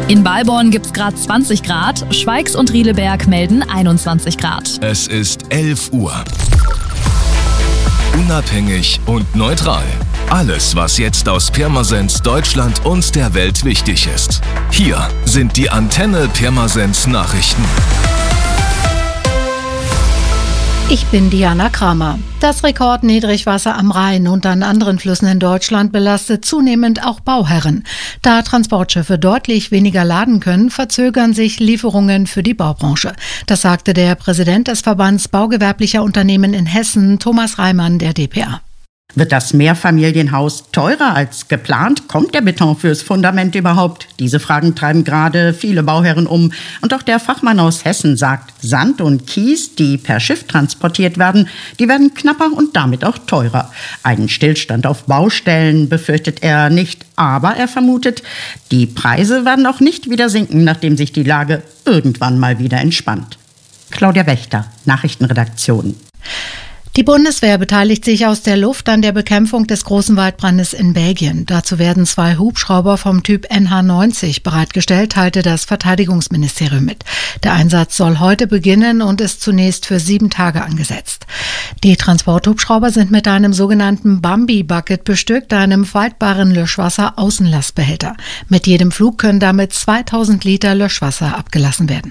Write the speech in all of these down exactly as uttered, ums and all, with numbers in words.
In Balborn gibt's gerade zwanzig Grad, Schweigs und Rieleberg melden einundzwanzig Grad. Es ist elf Uhr. Unabhängig und neutral. Alles, was jetzt aus Pirmasens, Deutschland und der Welt wichtig ist. Hier sind die Antenne Pirmasens Nachrichten. Ich bin Diana Kramer. Das Rekordniedrigwasser am Rhein und an anderen Flüssen in Deutschland belastet zunehmend auch Bauherren. Da Transportschiffe deutlich weniger laden können, verzögern sich Lieferungen für die Baubranche. Das sagte der Präsident des Verbands Baugewerblicher Unternehmen in Hessen, Thomas Reimann, der D P A. Wird das Mehrfamilienhaus teurer als geplant? Kommt der Beton fürs Fundament überhaupt? Diese Fragen treiben gerade viele Bauherren um. Und auch der Fachmann aus Hessen sagt, Sand und Kies, die per Schiff transportiert werden, die werden knapper und damit auch teurer. Einen Stillstand auf Baustellen befürchtet er nicht, aber er vermutet, die Preise werden auch nicht wieder sinken, nachdem sich die Lage irgendwann mal wieder entspannt. Claudia Wächter, Nachrichtenredaktion. Die Bundeswehr beteiligt sich aus der Luft an der Bekämpfung des großen Waldbrandes in Belgien. Dazu werden zwei Hubschrauber vom Typ N H neunzig bereitgestellt, teilte das Verteidigungsministerium mit. Der Einsatz soll heute beginnen und ist zunächst für sieben Tage angesetzt. Die Transporthubschrauber sind mit einem sogenannten Bambi-Bucket bestückt, einem faltbaren Löschwasser-Außenlastbehälter. Mit jedem Flug können damit zweitausend Liter Löschwasser abgelassen werden.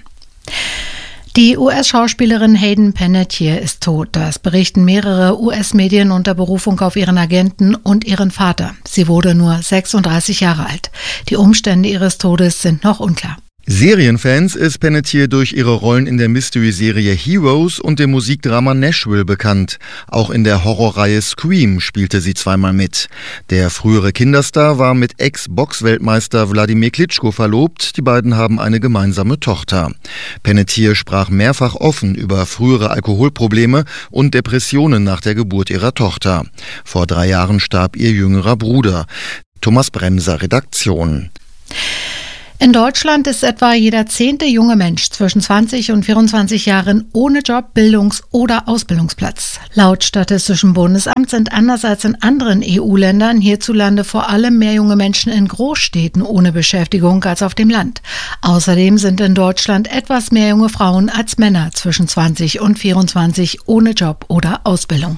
Die U S-Schauspielerin Hayden Panettiere ist tot. Das berichten mehrere U S-Medien unter Berufung auf ihren Agenten und ihren Vater. Sie wurde nur sechsunddreißig Jahre alt. Die Umstände ihres Todes sind noch unklar. Serienfans ist Panettiere durch ihre Rollen in der Mystery-Serie Heroes und dem Musikdrama Nashville bekannt. Auch in der Horrorreihe Scream spielte sie zweimal mit. Der frühere Kinderstar war mit Ex-Box-Weltmeister Wladimir Klitschko verlobt. Die beiden haben eine gemeinsame Tochter. Panettiere sprach mehrfach offen über frühere Alkoholprobleme und Depressionen nach der Geburt ihrer Tochter. Vor drei Jahren starb ihr jüngerer Bruder. Thomas Bremser, Redaktion. In Deutschland ist etwa jeder zehnte junge Mensch zwischen zwanzig und vierundzwanzig Jahren ohne Job, Bildungs- oder Ausbildungsplatz. Laut Statistischem Bundesamt sind anders als in anderen E U-Ländern hierzulande vor allem mehr junge Menschen in Großstädten ohne Beschäftigung als auf dem Land. Außerdem sind in Deutschland etwas mehr junge Frauen als Männer zwischen zwanzig und vierundzwanzig ohne Job oder Ausbildung.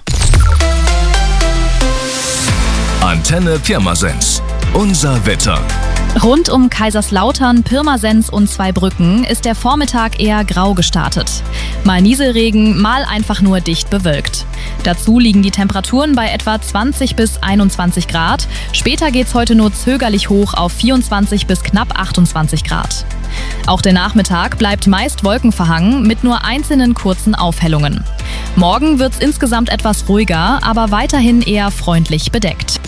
Antenne Pirmasens. Unser Wetter. Rund um Kaiserslautern, Pirmasens und Zweibrücken ist der Vormittag eher grau gestartet. Mal Nieselregen, mal einfach nur dicht bewölkt. Dazu liegen die Temperaturen bei etwa zwanzig bis einundzwanzig Grad. Später geht's heute nur zögerlich hoch auf vierundzwanzig bis knapp achtundzwanzig Grad. Auch der Nachmittag bleibt meist wolkenverhangen mit nur einzelnen kurzen Aufhellungen. Morgen wird's insgesamt etwas ruhiger, aber weiterhin eher freundlich bedeckt.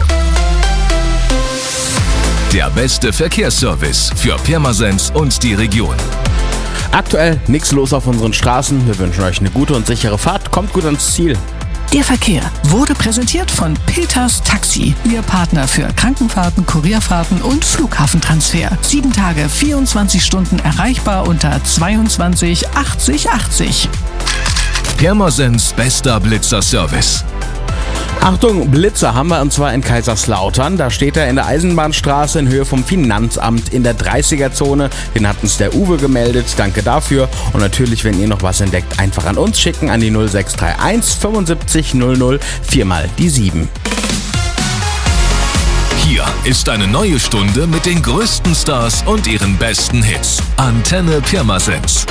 Der beste Verkehrsservice für Pirmasens und die Region. Aktuell nichts los auf unseren Straßen. Wir wünschen euch eine gute und sichere Fahrt. Kommt gut ans Ziel. Der Verkehr wurde präsentiert von Peters Taxi, Ihr Partner für Krankenfahrten, Kurierfahrten und Flughafentransfer. Sieben Tage, vierundzwanzig Stunden erreichbar unter zweiundzwanzig achtzig achtzig. Pirmasens bester Blitzer-Service. Achtung, Blitzer haben wir und zwar in Kaiserslautern. Da steht er in der Eisenbahnstraße in Höhe vom Finanzamt in der dreißiger-Zone. Den hat uns der Uwe gemeldet. Danke dafür. Und natürlich, wenn ihr noch was entdeckt, einfach an uns schicken an die null sechs drei eins fünfundsiebzig null null viermal die sieben. Hier ist eine neue Stunde mit den größten Stars und ihren besten Hits. Antenne Pirmasens.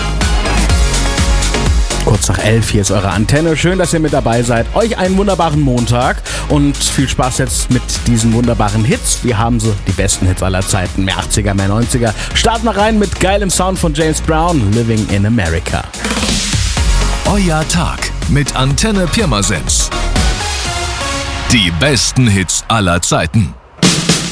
Kurz nach elf, hier ist eure Antenne. Schön, dass ihr mit dabei seid. Euch einen wunderbaren Montag und viel Spaß jetzt mit diesen wunderbaren Hits. Wir haben so die besten Hits aller Zeiten, mehr achtziger, mehr neunziger. Starten wir rein mit geilem Sound von James Brown, Living in America. Euer Tag mit Antenne Pirmasens. Die besten Hits aller Zeiten.